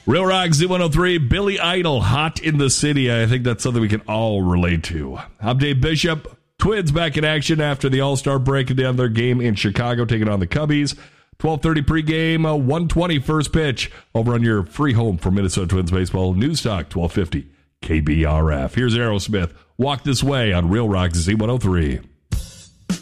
Real Rock Z103, Billy Idol, Hot in the City. I think that's something we can all relate to. I'm Dave Bishop. Twins back in action after the All-Star break down their game in Chicago, taking on the Cubbies. 12:30 pregame, 1:20 first pitch over on your free home for Minnesota Twins baseball. News Talk 1250 KBRF. Here's Aerosmith. Walk This Way on Real Rock Z103.